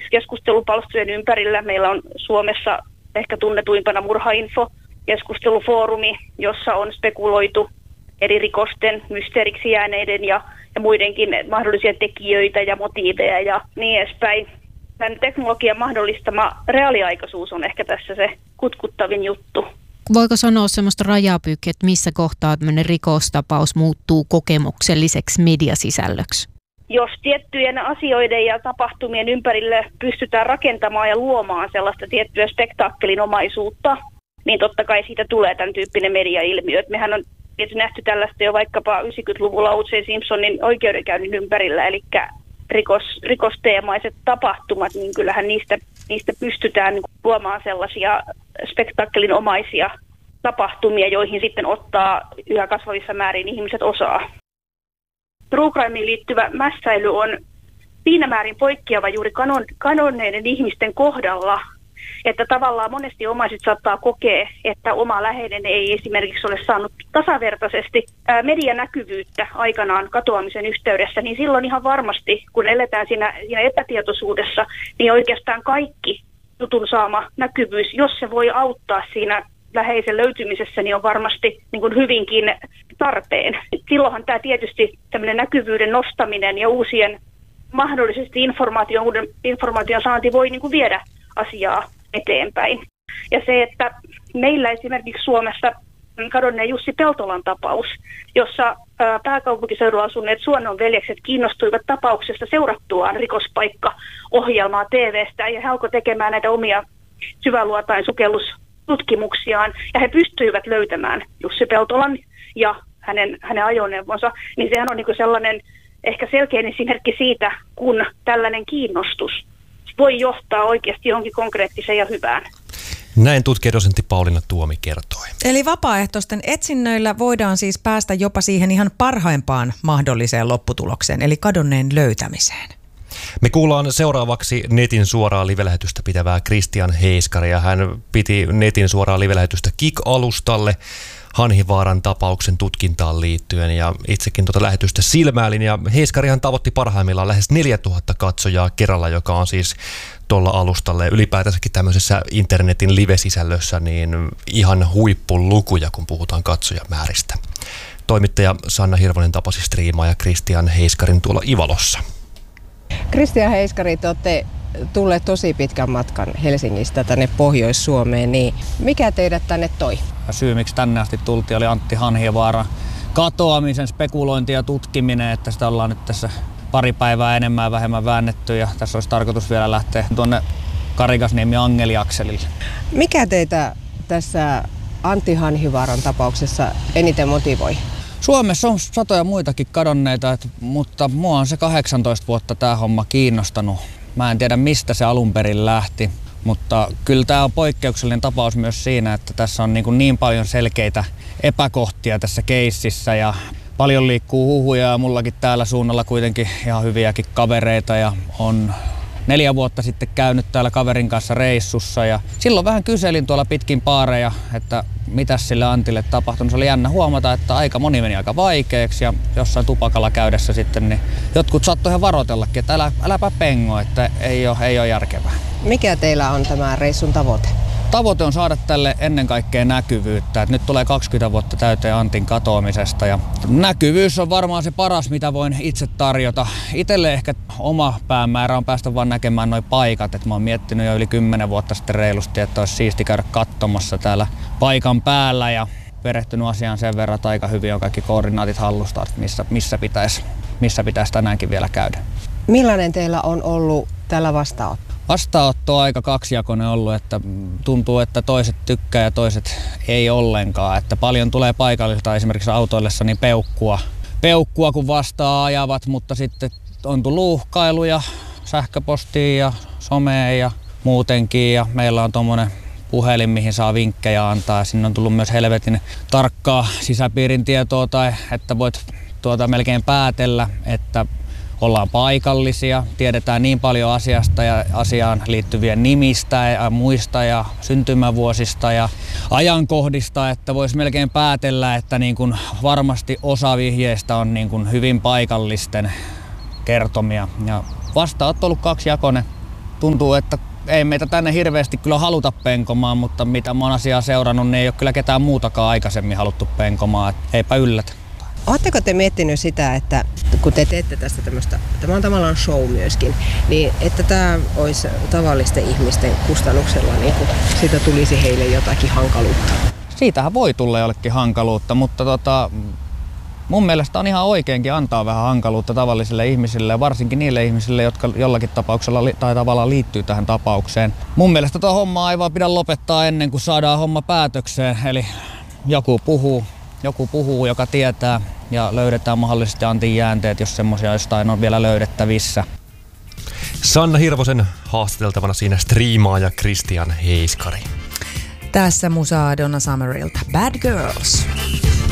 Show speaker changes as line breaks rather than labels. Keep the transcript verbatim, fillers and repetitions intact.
esimerkiksi keskustelupalstojen ympärillä. Meillä on Suomessa ehkä tunnetuimpana Murhainfo, keskustelufoorumi, jossa on spekuloitu eri rikosten, mysteeriksi jääneiden ja, ja muidenkin mahdollisia tekijöitä ja motiiveja ja niin edespäin. Tämän teknologian mahdollistama reaaliaikaisuus on ehkä tässä se kutkuttavin juttu.
Voiko sanoa semmoista rajapyykkiä, että missä kohtaa tämmöinen rikostapaus muuttuu kokemukselliseksi mediasisällöksi?
Jos tiettyjen asioiden ja tapahtumien ympärille pystytään rakentamaan ja luomaan sellaista tiettyä spektaakkelinomaisuutta, niin totta kai siitä tulee tämän tyyppinen mediailmiö. Et mehän on tietysti nähty tällaista jo vaikkapa yhdeksänkymmentäluvulla O J Simpsonin oikeudenkäynnin ympärillä, eli rikos, rikosteemaiset tapahtumat, niin kyllähän niistä, niistä pystytään luomaan sellaisia spektaakkelinomaisia tapahtumia, joihin sitten ottaa yhä kasvavissa määrin ihmiset osaa. True crimeen liittyvä mässäily on siinä määrin poikkeava juuri kanon, kanonneiden ihmisten kohdalla, että tavallaan monesti omaiset saattaa kokea, että oma läheinen ei esimerkiksi ole saanut tasavertaisesti ää, medianäkyvyyttä aikanaan katoamisen yhteydessä, niin silloin ihan varmasti, kun eletään siinä, siinä epätietoisuudessa, niin oikeastaan kaikki jutun saama näkyvyys, jos se voi auttaa siinä läheisen löytymisessä, niin on varmasti niin kuin hyvinkin tarpeen. Silloinhan tämä tietysti tämmöinen näkyvyyden nostaminen ja uusien mahdollisesti informaation, uuden informaation saanti voi niin kuin viedä asiaa eteenpäin. Ja se, että meillä esimerkiksi Suomessa kadonneen Jussi Peltolan tapaus, jossa pääkaupunkiseudulla asuneet Suonnon veljekset kiinnostuivat tapauksesta seurattuaan rikospaikka-ohjelmaa T V:stä ja he alkoi tekemään näitä omia syväluotain sukellustutkimuksiaan ja he pystyivät löytämään Jussi Peltolan ja hänen, hänen ajoneuvonsa, niin sehän on niin kuin sellainen ehkä selkeä esimerkki siitä, kun tällainen kiinnostus voi johtaa oikeasti johonkin konkreettiseen ja hyvään.
Näin tutkijadosentti Pauliina Tuomi kertoi.
Eli vapaaehtoisten etsinnöillä voidaan siis päästä jopa siihen ihan parhaimpaan mahdolliseen lopputulokseen, eli kadonneen löytämiseen.
Me kuullaan seuraavaksi netin suoraa live-lähetystä pitävää Kristian Heiskaria. Hän piti netin suoraa live-lähetystä Kik-alustalle Hanhivaaran tapauksen tutkintaan liittyen ja itsekin tuota lähetystä silmäilin ja Heiskarihan tavoitti parhaimmillaan lähes neljätuhatta katsojaa kerralla, joka on siis tuolla alustalle ylipäätänsäkin tämmöisessä internetin live-sisällössä niin ihan huippulukuja, kun puhutaan katsojamääristä. Toimittaja Sanna Hirvonen tapasi striimaaja Kristian Heiskarin tuolla Ivalossa.
Kristian Heiskari, te olette tulleet tosi pitkän matkan Helsingistä tänne Pohjois-Suomeen, niin mikä teidät tänne toi?
Syy, miksi tänne asti tultiin, oli Antti Hanhivaaran katoamisen spekulointi ja tutkiminen, että sitä ollaan nyt tässä pari päivää enemmän ja vähemmän väännetty ja tässä olisi tarkoitus vielä lähteä tuonne Karigasniemi-Angeli-akselille.
Mikä teitä tässä Antti Hanhivaaran tapauksessa eniten motivoi?
Suomessa on satoja muitakin kadonneita, mutta mua on se kahdeksantoista vuotta tämä homma kiinnostanut. Mä en tiedä mistä se alun perin lähti, mutta kyllä tämä on poikkeuksellinen tapaus myös siinä, että tässä on niin, kuin niin paljon selkeitä epäkohtia tässä keississä ja paljon liikkuu huhuja ja mullakin täällä suunnalla kuitenkin ihan hyviäkin kavereita ja on neljä vuotta sitten käynyt täällä kaverin kanssa reissussa ja silloin vähän kyselin tuolla pitkin baareja, että mitäs sille Antille tapahtui. Se oli jännä huomata, että aika moni meni aika vaikeaksi ja jossain tupakalla käydessä sitten niin jotkut saattoi ihan varoitellakin, että älä, äläpä pengo, että ei ole, ei ole järkevää.
Mikä teillä on tämä reissun tavoite?
Tavoite on saada tälle ennen kaikkea näkyvyyttä. Et nyt tulee kaksikymmentä vuotta täyteen Antin katoamisesta ja näkyvyys on varmaan se paras, mitä voin itse tarjota. Itelle ehkä oma päämäärä on päästä vaan näkemään nuo paikat. Et mä oon miettinyt jo yli kymmenen vuotta sitten reilusti, että olisi siisti käydä katsomassa täällä paikan päällä ja perehtynyt asiaan sen verran, että aika hyvin on kaikki koordinaatit hallusta, että missä, missä pitäisi missä pitäisi tänäänkin vielä käydä.
Millainen teillä on ollut tällä vastaanotto?
Vastaanotto on aika kaksijakoinen ollut, että tuntuu, että toiset tykkää ja toiset ei ollenkaan. Että paljon tulee paikallisilta esimerkiksi autoillessani peukkua, peukkua kun vastaan ajavat, mutta sitten on tullut uhkailuja sähköpostiin ja someen ja muutenkin. Ja meillä on tuommoinen puhelin, mihin saa vinkkejä antaa ja sinne on tullut myös helvetin tarkkaa sisäpiirin tietoa tai että voit tuota melkein päätellä, että ollaan paikallisia, tiedetään niin paljon asiasta ja asiaan liittyvien nimistä ja muista ja syntymävuosista ja ajankohdista, että voisi melkein päätellä, että niin kuin varmasti osa vihjeistä on niin kuin hyvin paikallisten kertomia. Ja vastaanotto on ollut kaksijakoinen. tuntuu, että ei meitä tänne hirveästi kyllä haluta penkomaan, mutta mitä mä oon asiaa seurannut, niin ei ole kyllä ketään muutakaan aikaisemmin haluttu penkomaan, että eipä yllätä.
Oletteko te miettinyt sitä, että kun te teette tästä tämmöistä, tämä on tavallaan show myöskin, niin että tämä olisi tavallisten ihmisten kustannuksella, niin kun siitä tulisi heille jotakin hankaluutta?
Siitähän voi tulla jollekin hankaluutta, mutta tota, mun mielestä on ihan oikeinkin antaa vähän hankaluutta tavallisille ihmisille, varsinkin niille ihmisille, jotka jollakin tapauksella li- tai tavallaan liittyy tähän tapaukseen. Mun mielestä tuo homma ei vaan pidä lopettaa ennen kuin saadaan homma päätökseen, eli joku puhuu. Joku puhuu, joka tietää, ja löydetään mahdollisesti Antin jäänteet, jos semmoisia jostain on vielä löydettävissä.
Sanna Hirvosen haastateltavana siinä striimaaja Christian Heiskari.
Tässä musaa Donna Summerilta Bad Girls.